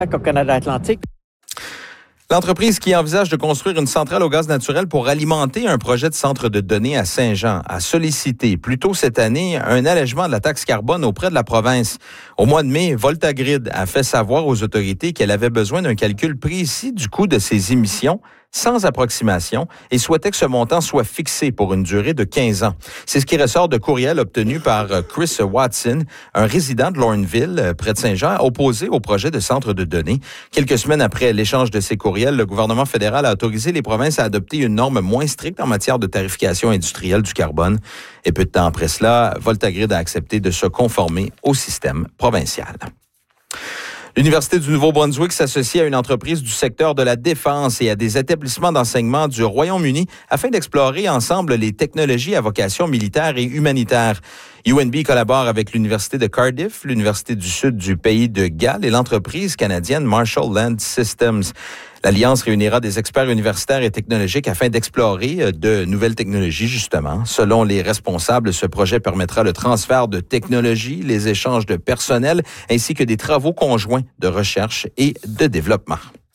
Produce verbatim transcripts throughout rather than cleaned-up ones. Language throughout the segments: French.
Au Canada Atlantique. L'entreprise qui envisage de construire une centrale au gaz naturel pour alimenter un projet de centre de données à Saint-Jean a sollicité plus tôt cette année un allègement de la taxe carbone auprès de la province. Au mois de mai, VoltaGrid a fait savoir aux autorités qu'elle avait besoin d'un calcul précis du coût de ses émissions sans approximation et souhaitait que ce montant soit fixé pour une durée de quinze ans. C'est ce qui ressort de courriel obtenu par Chris Watson, un résident de Lorneville, près de Saint-Jean, opposé au projet de centre de données. Quelques semaines après l'échange de ces courriels, le gouvernement fédéral a autorisé les provinces à adopter une norme moins stricte en matière de tarification industrielle du carbone. Et peu de temps après cela, VoltaGrid a accepté de se conformer au système provincial. L'Université du Nouveau-Brunswick s'associe à une entreprise du secteur de la défense et à des établissements d'enseignement du Royaume-Uni afin d'explorer ensemble les technologies à vocation militaire et humanitaire. U N B collabore avec l'Université de Cardiff, l'Université du Sud du pays de Galles et l'entreprise canadienne Marshall Land Systems. L'Alliance réunira des experts universitaires et technologiques afin d'explorer de nouvelles technologies, justement. Selon les responsables, ce projet permettra le transfert de technologies, les échanges de personnel, ainsi que des travaux conjoints de recherche et de développement.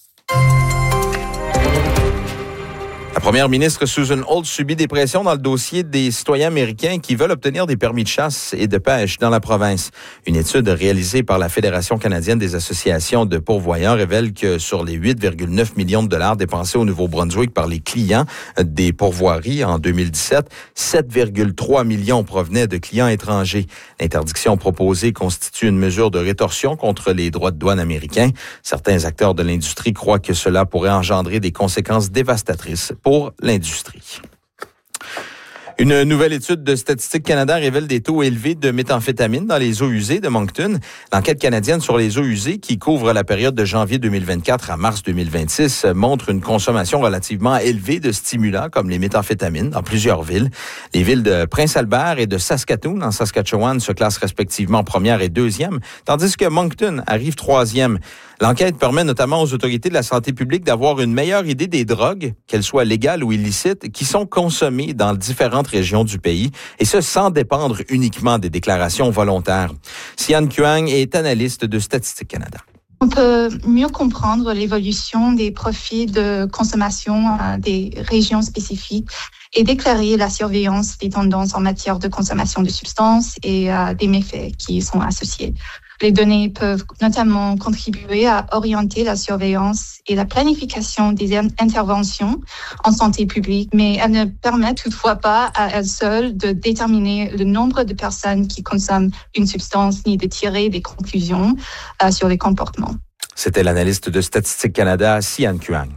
La première ministre Susan Holt subit des pressions dans le dossier des citoyens américains qui veulent obtenir des permis de chasse et de pêche dans la province. Une étude réalisée par la Fédération canadienne des associations de pourvoyeurs révèle que sur les huit virgule neuf millions de dollars dépensés au Nouveau-Brunswick par les clients des pourvoiries en deux mille dix-sept, sept virgule trois millions provenaient de clients étrangers. L'interdiction proposée constitue une mesure de rétorsion contre les droits de douane américains. Certains acteurs de l'industrie croient que cela pourrait engendrer des conséquences dévastatrices pour l'industrie. Une nouvelle étude de Statistique Canada révèle des taux élevés de méthamphétamine dans les eaux usées de Moncton. L'enquête canadienne sur les eaux usées, qui couvre la période de janvier deux mille vingt-quatre à mars deux mille vingt-six, montre une consommation relativement élevée de stimulants comme les méthamphétamines dans plusieurs villes. Les villes de Prince-Albert et de Saskatoon, en Saskatchewan, se classent respectivement première et deuxième, tandis que Moncton arrive troisième. L'enquête permet notamment aux autorités de la santé publique d'avoir une meilleure idée des drogues, qu'elles soient légales ou illicites, qui sont consommées dans différentes régions du pays, et ce, sans dépendre uniquement des déclarations volontaires. Sian Kuang est analyste de Statistique Canada. On peut mieux comprendre l'évolution des profils de consommation des régions spécifiques et déclarer la surveillance des tendances en matière de consommation de substances et des méfaits qui y sont associés. Les données peuvent notamment contribuer à orienter la surveillance et la planification des interventions en santé publique, mais elles ne permettent toutefois pas à elles seules de déterminer le nombre de personnes qui consomment une substance ni de tirer des conclusions euh, sur les comportements. C'était l'analyste de Statistique Canada, Sian Kuang.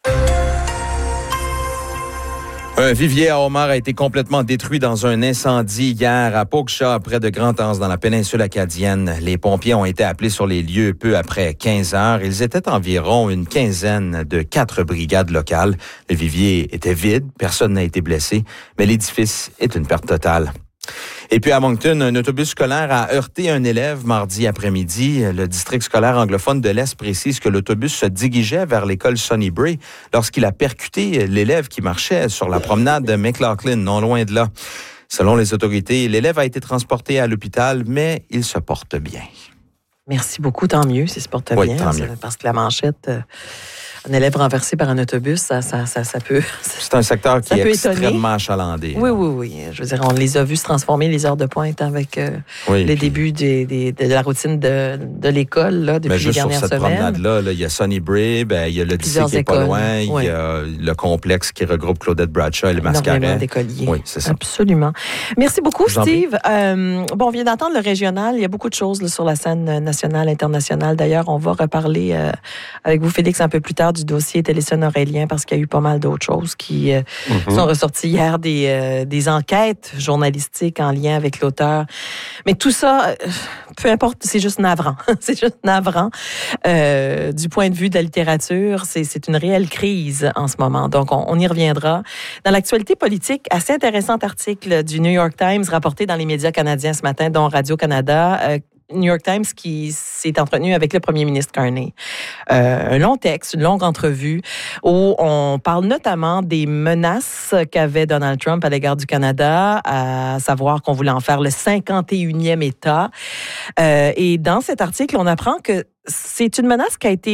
Un vivier à homards a été complètement détruit dans un incendie hier à Pogshawk, près de Grand-Anse, dans la péninsule acadienne. Les pompiers ont été appelés sur les lieux peu après quinze heures. Ils étaient environ une quinzaine de quatre brigades locales. Le vivier était vide, personne n'a été blessé, mais l'édifice est une perte totale. Et puis à Moncton, un autobus scolaire a heurté un élève mardi après-midi. Le district scolaire anglophone de l'Est précise que l'autobus se dirigeait vers l'école Sunnybray lorsqu'il a percuté l'élève qui marchait sur la promenade de McLaughlin, non loin de là. Selon les autorités, l'élève a été transporté à l'hôpital, mais il se porte bien. Merci beaucoup, tant mieux s'il se porte oui, bien. Tant mieux. Parce que la manchette... Euh... Un élève renversé par un autobus, ça, ça, ça, ça peut... C'est un secteur qui est extrêmement étonner. achalandé. Oui, oui, oui. Je veux dire, on les a vus se transformer, les heures de pointe, avec euh, oui, les puis... débuts des, des, de la routine de, de l'école là, depuis les dernières semaines. Juste sur cette promenade-là, là, il y a Sunnybray, ben, il y a le lycée qui est pas loin, oui. Il y a le complexe qui regroupe Claudette Bradshaw et le Mascaret. d'écoliers. Oui, c'est ça. Absolument. Merci beaucoup, Steve. Euh, bon, on vient d'entendre le régional. Il y a beaucoup de choses là, sur la scène nationale, internationale. D'ailleurs, on va reparler euh, avec vous, Félix, un peu plus tard du dossier Télésson Aurélien, parce qu'il y a eu pas mal d'autres choses qui euh, mm-hmm. sont ressorties hier, des, euh, des enquêtes journalistiques en lien avec l'auteur. Mais tout ça, euh, peu importe, c'est juste navrant. c'est juste navrant. Euh, du point de vue de la littérature, c'est, c'est une réelle crise en ce moment. Donc, on, on y reviendra. Dans l'actualité politique, assez intéressant article du New York Times rapporté dans les médias canadiens ce matin, dont Radio-Canada, euh, New York Times qui s'est entretenu avec le premier ministre Carney. Euh, un long texte, une longue entrevue où on parle notamment des menaces qu'avait Donald Trump à l'égard du Canada, à savoir qu'on voulait en faire le cinquante et unième État. Euh, et dans cet article, on apprend que c'est une menace qui a été